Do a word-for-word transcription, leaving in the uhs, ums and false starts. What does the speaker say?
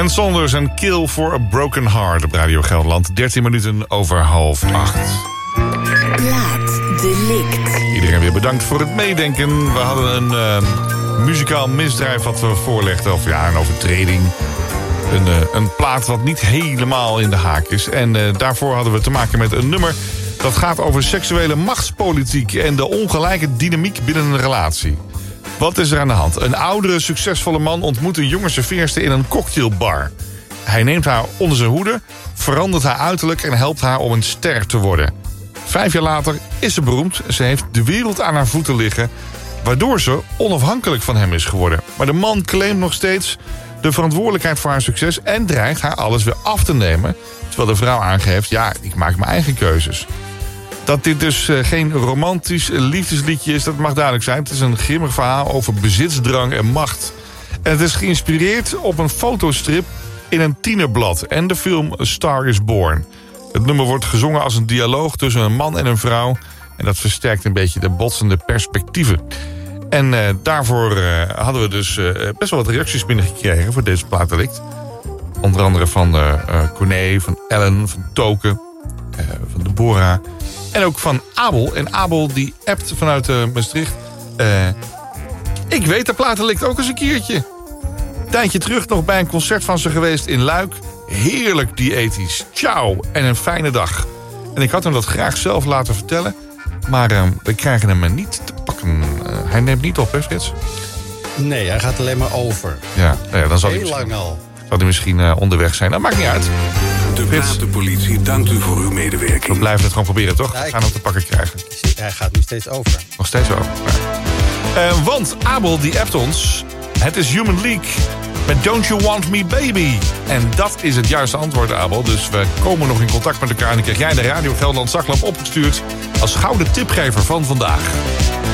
Ben Saunders en Kill for a Broken Heart op Radio Gelderland. dertien minuten over half acht. Plaat Delict. Iedereen weer bedankt voor het meedenken. We hadden een uh, muzikaal misdrijf wat we voorlegden. Of ja, een overtreding. Een, uh, een plaat wat niet helemaal in de haak is. En uh, daarvoor hadden we te maken met een nummer dat gaat over seksuele machtspolitiek en de ongelijke dynamiek binnen een relatie. Wat is er aan de hand? Een oudere, succesvolle man ontmoet een jonge serveerster in een cocktailbar. Hij neemt haar onder zijn hoede, verandert haar uiterlijk en helpt haar om een ster te worden. Vijf jaar later is ze beroemd. Ze heeft de wereld aan haar voeten liggen, waardoor ze onafhankelijk van hem is geworden. Maar de man claimt nog steeds de verantwoordelijkheid voor haar succes en dreigt haar alles weer af te nemen, terwijl de vrouw aangeeft, ja, ik maak mijn eigen keuzes. Dat dit dus uh, geen romantisch liefdesliedje is, dat mag duidelijk zijn. Het is een grimmig verhaal over bezitsdrang en macht. En het is geïnspireerd op een fotostrip in een tienerblad en de film A Star is Born. Het nummer wordt gezongen als een dialoog tussen een man en een vrouw. En dat versterkt een beetje de botsende perspectieven. En uh, daarvoor uh, hadden we dus uh, best wel wat reacties binnengekregen voor deze plaatdelict. Onder andere van uh, uh, Corné, van Ellen, van Toke, uh, van Deborah. En ook van Abel. En Abel die appt vanuit uh, Maastricht. Uh, ik weet de plaatdelict ook eens een keertje. Tijdje terug nog bij een concert van ze geweest in Luik. Heerlijk diëtisch. Ciao en een fijne dag. En ik had hem dat graag zelf laten vertellen. Maar uh, we krijgen hem maar niet te pakken. Uh, hij neemt niet op, hè Frits? Nee, hij gaat alleen maar over. Ja, nou ja dan zal Heel hij lang al. Zal hij misschien uh, onderweg zijn. Dat maakt niet uit. De Platenpolitie dankt u voor uw medewerking. We blijven het gewoon proberen, toch? Ja, ik... We gaan hem te pakken krijgen. Hij gaat nu steeds over. Nog steeds over. Ja. Uh, want Abel die appt ons. Het is Human League met Don't You Want Me Baby. En dat is het juiste antwoord, Abel. Dus we komen nog in contact met elkaar. En dan krijg jij de Radio Gelderland zaklamp opgestuurd als gouden tipgever van vandaag.